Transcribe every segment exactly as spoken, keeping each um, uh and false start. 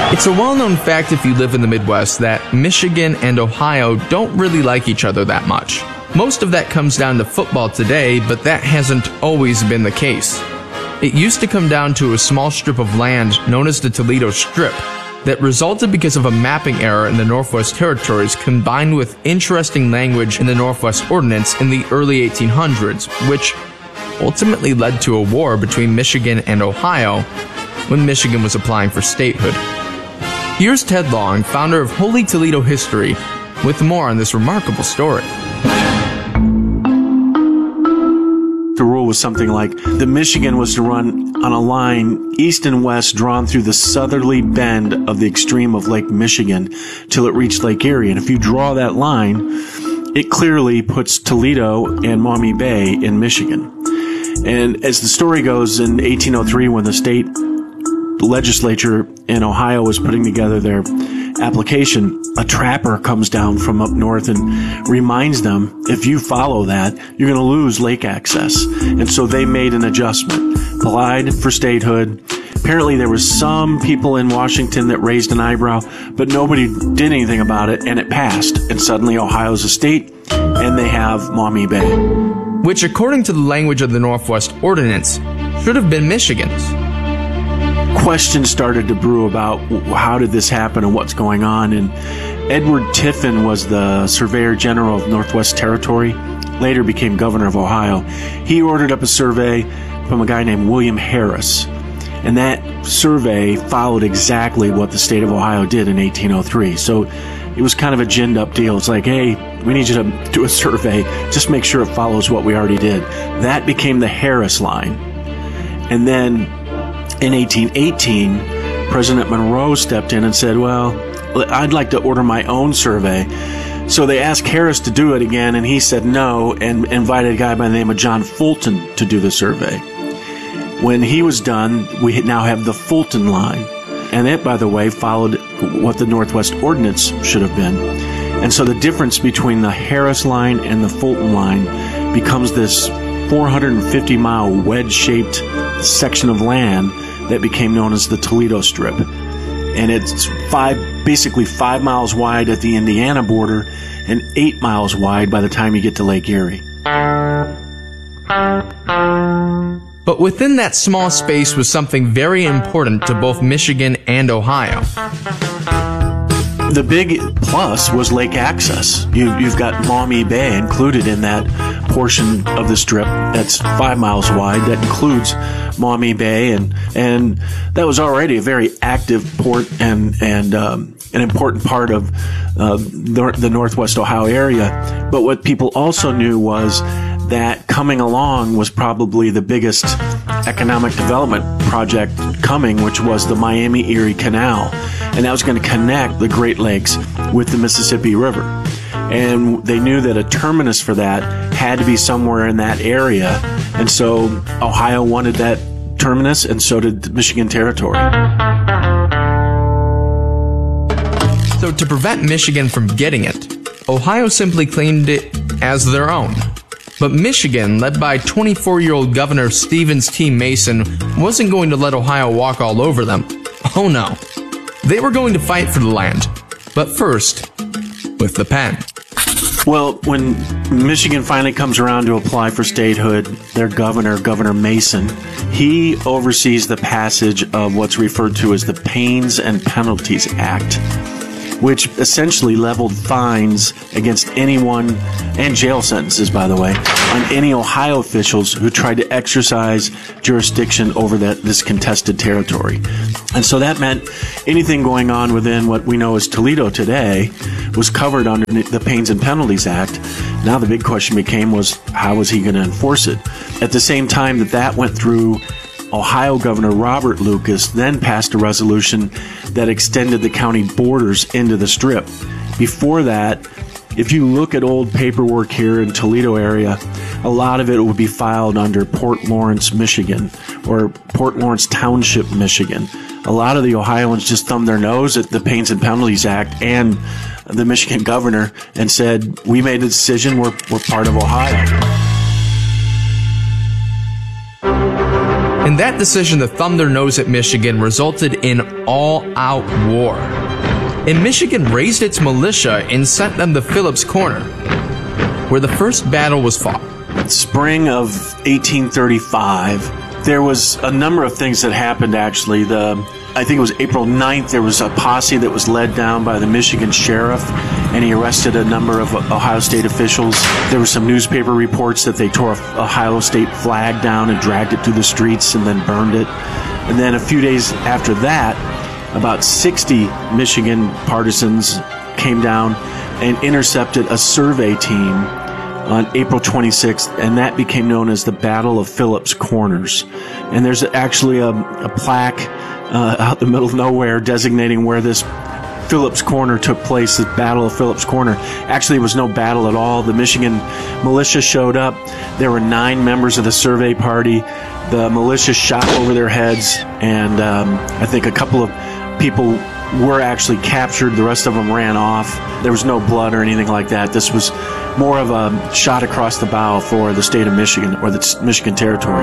It's a well-known fact if you live in the Midwest that Michigan and Ohio don't really like each other that much. Most of that comes down to football today, but that hasn't always been the case. It used to come down to a small strip of land known as the Toledo Strip that resulted because of a mapping error in the Northwest Territories combined with interesting language in the Northwest Ordinance in the early eighteen hundreds, which ultimately led to a war between Michigan and Ohio when Michigan was applying for statehood. Here's Ted Long, founder of Holy Toledo History, with more on this remarkable story. The rule was something like the Michigan was to run on a line east and west drawn through the southerly bend of the extreme of Lake Michigan till it reached Lake Erie. And if you draw that line, it clearly puts Toledo and Maumee Bay in Michigan. And as the story goes, in eighteen oh three, when the state legislature in Ohio was putting together their application, a trapper comes down from up north and reminds them, if you follow that, you're going to lose lake access. And so they made an adjustment, applied for statehood. Apparently there was some people in Washington that raised an eyebrow, but nobody did anything about it, and it passed. And suddenly Ohio's a state, and they have Maumee Bay. Which, according to the language of the Northwest Ordinance, should have been Michigan's. Questions started to brew about how did this happen and what's going on. And Edward Tiffin was the Surveyor General of Northwest Territory, later became governor of Ohio. He ordered up a survey from a guy named William Harris. And that survey followed exactly what the state of Ohio did in eighteen oh three. So it was kind of a ginned up deal. It's like, hey, we need you to do a survey. Just make sure it follows what we already did. That became the Harris line. And then in eighteen eighteen, President Monroe stepped in and said, well, I'd like to order my own survey. So they asked Harris to do it again, and he said no, and invited a guy by the name of John Fulton to do the survey. When he was done, we now have the Fulton line. And it, by the way, followed what the Northwest Ordinance should have been. And so the difference between the Harris line and the Fulton line becomes this four hundred fifty mile wedge-shaped section of land that became known as the Toledo Strip. And it's five, basically five miles wide at the Indiana border and eight miles wide by the time you get to Lake Erie. But within that small space was something very important to both Michigan and Ohio. The big plus was lake access. You, you've got Maumee Bay included in that portion of the strip that's five miles wide. That includes Maumee Bay, and and that was already a very active port and and um, an important part of uh, the, the Northwest Ohio area. But what people also knew was that coming along was probably the biggest economic development project coming, which was the Miami-Erie Canal. And that was going to connect the Great Lakes with the Mississippi River. And they knew that a terminus for that had to be somewhere in that area. And so Ohio wanted that terminus, and so did the Michigan Territory. So to prevent Michigan from getting it, Ohio simply claimed it as their own. But Michigan, led by twenty-four-year-old Governor Stevens T. Mason, wasn't going to let Ohio walk all over them. Oh no. They were going to fight for the land. But first, with the pen. Well, when Michigan finally comes around to apply for statehood, their governor, Governor Mason, he oversees the passage of what's referred to as the Pains and Penalties Act, which essentially leveled fines against anyone, and jail sentences, by the way, on any Ohio officials who tried to exercise jurisdiction over that this contested territory. And so that meant anything going on within what we know as Toledo today was covered under the Pains and Penalties Act. Now the big question became was, how was he going to enforce it? At the same time that that went through, Ohio Governor Robert Lucas then passed a resolution that extended the county borders into the Strip. Before that, if you look at old paperwork here in Toledo area, a lot of it would be filed under Port Lawrence, Michigan, or Port Lawrence Township, Michigan. A lot of the Ohioans just thumbed their nose at the Pains and Penalties Act and the Michigan governor and said, we made a decision, we're, we're part of Ohio. In that decision to thumb their nose at Michigan resulted in all-out war. And Michigan raised its militia and sent them to Phillips Corner, where the first battle was fought. Spring of eighteen thirty-five, there was a number of things that happened, actually. The I think it was April ninth, there was a posse that was led down by the Michigan sheriff, and he arrested a number of Ohio State officials. There were some newspaper reports that they tore a Ohio State flag down and dragged it through the streets and then burned it. And then a few days after that, about sixty Michigan partisans came down and intercepted a survey team on April twenty-sixth, and that became known as the Battle of Phillips Corners. And there's actually a, a plaque uh, out in the middle of nowhere designating where this Phillips Corner took place, the Battle of Phillips Corner. Actually, it was no battle at all. The Michigan militia showed up. There were nine members of the survey party. The militia shot over their heads, and um, I think a couple of people were actually captured. The rest of them ran off. There was no blood or anything like that. This was more of a shot across the bow for the state of Michigan, or the Michigan Territory.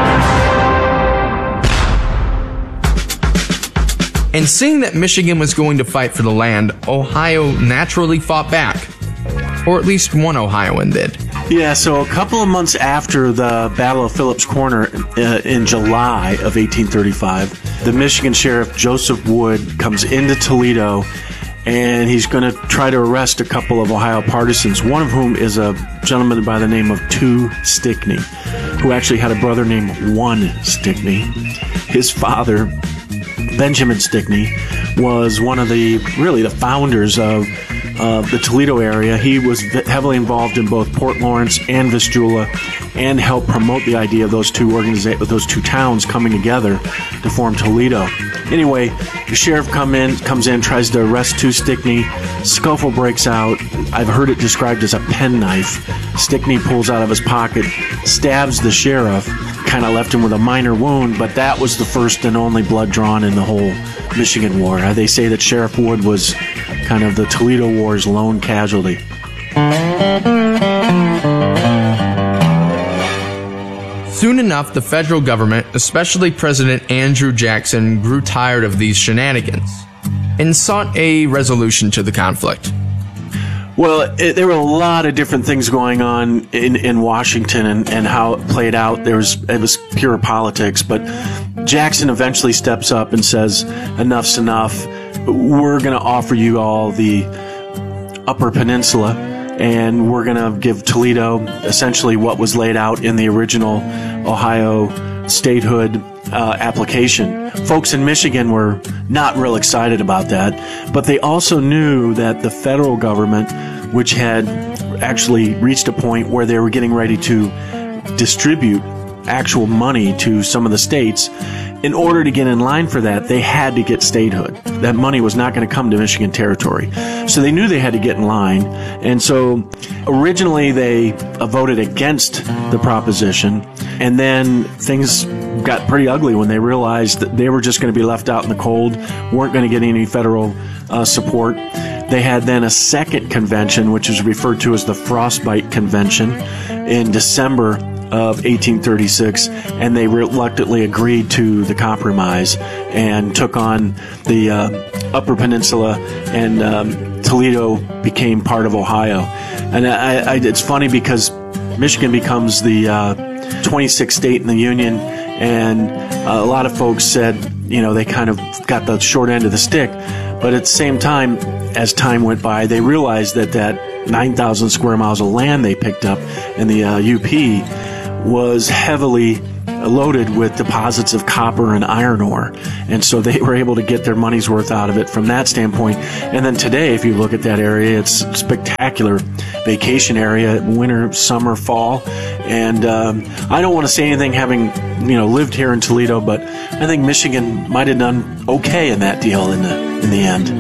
And seeing that Michigan was going to fight for the land, Ohio naturally fought back. Or at least one Ohioan did. Yeah, so a couple of months after the Battle of Phillips Corner uh, in July of eighteen thirty-five, the Michigan Sheriff Joseph Wood comes into Toledo, and he's going to try to arrest a couple of Ohio partisans, one of whom is a gentleman by the name of Two Stickney, who actually had a brother named One Stickney. His father, Benjamin Stickney, was one of the, really the founders of uh, the Toledo area. He was heavily involved in both Port Lawrence and Vistula, and helped promote the idea of those two organiza- those two towns coming together to form Toledo. Anyway, the sheriff come in, comes in, tries to arrest Two Stickney. Scuffle breaks out. I've heard it described as a penknife. Stickney pulls out of his pocket, stabs the sheriff, kind of left him with a minor wound, but that was the first and only blood drawn in the whole Michigan War. Uh, they say that Sheriff Wood was kind of the Toledo War's lone casualty. Soon enough, the federal government, especially President Andrew Jackson, grew tired of these shenanigans and sought a resolution to the conflict. Well, it, there were a lot of different things going on in, in Washington, and, and how it played out. There was it was pure politics, but Jackson eventually steps up and says, enough's enough. We're going to offer you all the Upper Peninsula, and we're going to give Toledo essentially what was laid out in the original Ohio statehood uh, application. Folks in Michigan were not real excited about that, but they also knew that the federal government, which had actually reached a point where they were getting ready to distribute actual money to some of the states, in order to get in line for that, they had to get statehood. That money was not going to come to Michigan Territory. So they knew they had to get in line. And so originally they uh, voted against the proposition. And then things got pretty ugly when they realized that they were just going to be left out in the cold, weren't going to get any federal uh, support. They had then a second convention, which is referred to as the Frostbite Convention, in December of eighteen thirty-six, and they reluctantly agreed to the compromise and took on the uh, Upper Peninsula, and um, Toledo became part of Ohio. And I, I, it's funny because Michigan becomes the uh, twenty-sixth state in the Union, and uh, a lot of folks said, you know, they kind of got the short end of the stick. But at the same time, as time went by, they realized that that nine thousand square miles of land they picked up in the uh, U P was heavily loaded with deposits of copper and iron ore. And so they were able to get their money's worth out of it from that standpoint. And then today, if you look at that area, it's a spectacular vacation area, winter, summer, fall. And um, I don't want to say anything having, you know, lived here in Toledo, but I think Michigan might have done okay in that deal in the, in the end.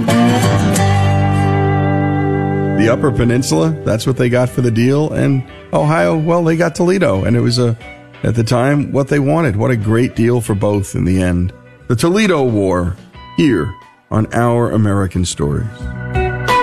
The Upper Peninsula, that's what they got for the deal. And Ohio, well, they got Toledo. And it was, a, at the time, what they wanted. What a great deal for both in the end. The Toledo War, here on Our American Stories.